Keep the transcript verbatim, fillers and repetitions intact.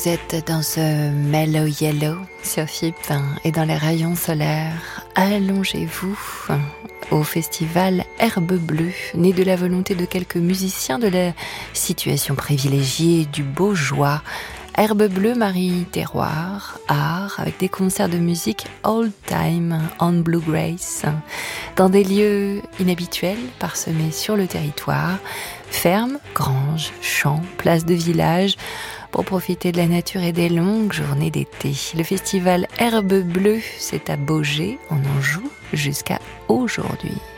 Vous êtes dans ce mellow yellow sur F I P et dans les rayons solaires. Allongez-vous au festival Herbe Bleue, né de la volonté de quelques musiciens de la situation privilégiée du Baugeois. Herbe Bleue marie terroir, art, avec des concerts de musique old time en bluegrass, dans des lieux inhabituels parsemés sur le territoire, fermes, granges, champs, places de village, pour profiter de la nature et des longues journées d'été. Le festival Herbe Bleue, c'est à Baugé, en Anjou, jusqu'à aujourd'hui.